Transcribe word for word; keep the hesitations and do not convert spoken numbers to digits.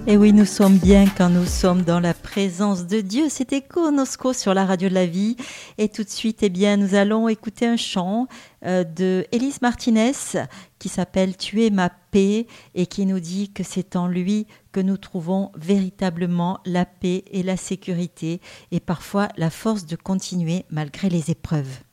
Et oui, nous sommes bien quand nous sommes dans la présence de Dieu. C'était Konosko sur la radio de la vie. Et tout de suite, eh bien, nous allons écouter un chant euh, de Élise Martinez qui s'appelle « Tu es ma paix » et qui nous dit que c'est en lui que nous trouvons véritablement la paix et la sécurité et parfois la force de continuer malgré les épreuves.